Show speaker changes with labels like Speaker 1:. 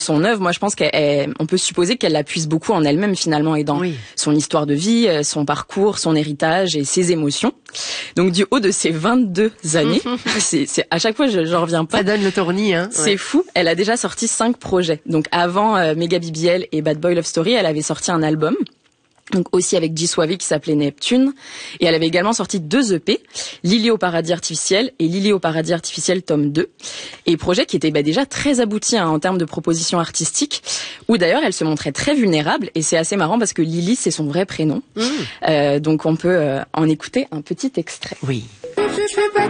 Speaker 1: son œuvre, moi je pense qu'on peut supposer qu'elle la puise beaucoup en elle-même finalement et dans son histoire de vie, son parcours, son héritage et ses émotions. Donc du haut de ses 22 années, c'est à chaque fois j'en reviens pas.
Speaker 2: Ça donne le tournis, hein.
Speaker 1: C'est fou. Elle a déjà sorti 5 projets. Donc avant Mega BBL et Bad Boy Love Story, elle avait sorti un album. Donc aussi avec J Suave qui s'appelait Neptune, et elle avait également sorti 2 EP, Lily au paradis artificiel et Lily au paradis artificiel tome 2, et projet qui était déjà très abouti en termes de propositions artistiques, où d'ailleurs elle se montrait très vulnérable, et c'est assez marrant parce que Lily c'est son vrai prénom, donc on peut en écouter un petit extrait.
Speaker 2: Oui.